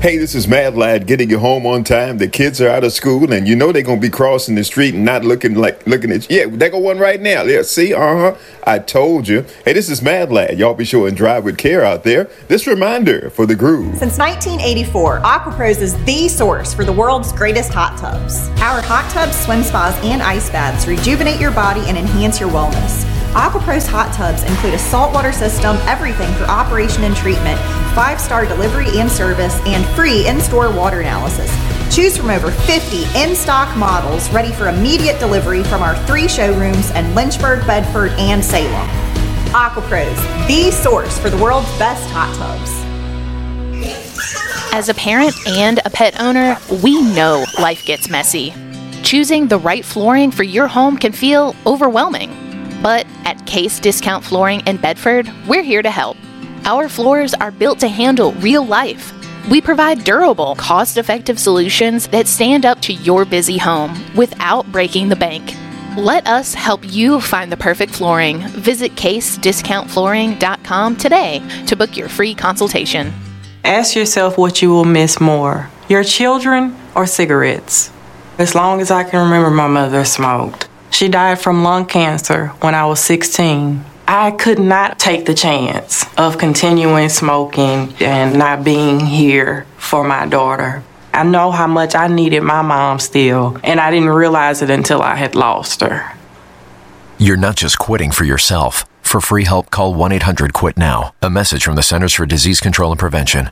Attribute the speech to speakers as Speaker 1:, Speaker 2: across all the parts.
Speaker 1: Hey, this is Mad Lad getting you home on time. The kids are out of school, and you know they're going to be crossing the street and not looking at you. Yeah, there go one right now. Yeah, see? I told you. Hey, this is Mad Lad. Y'all be sure and drive with care out there. This reminder for the groove.
Speaker 2: Since 1984, AquaPros is the source for the world's greatest hot tubs. Our hot tubs, swim spas, and ice baths rejuvenate your body and enhance your wellness. AquaPros hot tubs include a saltwater system, everything for operation and treatment, 5-star delivery and service, and free in-store water analysis. Choose from over 50 in-stock models ready for immediate delivery from our 3 showrooms in Lynchburg, Bedford, and Salem. AquaPros, the source for the world's best hot tubs.
Speaker 3: As a parent and a pet owner, we know life gets messy. Choosing the right flooring for your home can feel overwhelming. But at Case Discount Flooring in Bedford, we're here to help. Our floors are built to handle real life. We provide durable, cost-effective solutions that stand up to your busy home without breaking the bank. Let us help you find the perfect flooring. Visit CaseDiscountFlooring.com today to book your free consultation.
Speaker 4: Ask yourself what you will miss more, your children or cigarettes. As long as I can remember, my mother smoked. She died from lung cancer when I was 16. I could not take the chance of continuing smoking and not being here for my daughter. I know how much I needed my mom still, and I didn't realize it until I had lost her.
Speaker 5: You're not just quitting for yourself. For free help, call 1-800-QUIT-NOW. A message from the Centers for Disease Control and Prevention.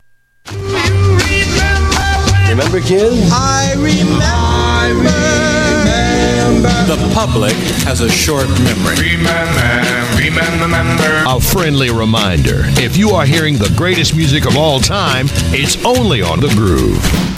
Speaker 6: Remember, kids? I remember.
Speaker 7: The public has a short memory.
Speaker 6: Remember. A friendly reminder, if you are hearing the greatest music of all time, it's only on The Groove.